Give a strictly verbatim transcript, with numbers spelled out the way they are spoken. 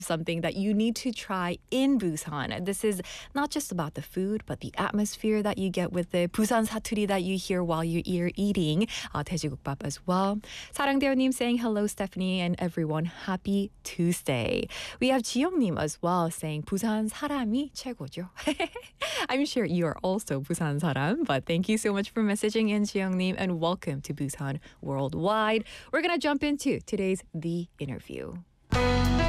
something that you need to try in Busan. This is not just about the food, but the atmosphere that you get with the Busan 사투리 that you hear while you're eating uh, 돼지국밥 as well. 사랑대호님 saying hello, Stephanie, and everyone. Happy Tuesday. We have 지영님 as well saying 부산 사람이 최고죠. I'm sure you are also Busan 사람, but thank you so much for messaging in, 지영님, and welcome to Busan Worldwide. We're going to jump into today's The Interview.